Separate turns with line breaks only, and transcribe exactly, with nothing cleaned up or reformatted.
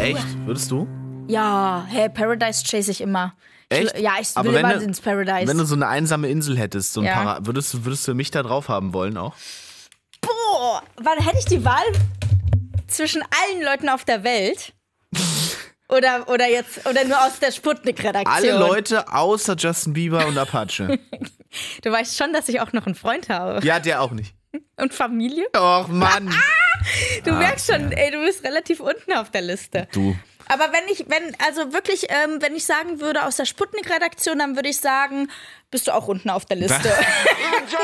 Echt? Würdest du?
Ja, hey, Paradise chase ich immer.
Echt?
Ich, ja, ich
Aber
will
wenn
immer
du-
ins Paradise.
Wenn du so eine einsame Insel hättest, so ein
Ja.
Para würdest, würdest du mich da drauf haben wollen auch?
Boah, wann hätte ich die Wahl zwischen allen Leuten auf der Welt? Oder, oder jetzt, oder nur aus der Sputnik-Redaktion?
Alle Leute außer Justin Bieber und Apache.
Du weißt schon, dass ich auch noch einen Freund habe.
Ja, der auch nicht.
Und Familie?
Och, Mann.
Du merkst schon, ey, du bist relativ unten auf der Liste.
Du.
Aber wenn ich, wenn, also wirklich, ähm, wenn ich sagen würde aus der Sputnik-Redaktion, dann würde ich sagen, bist du auch unten auf der Liste.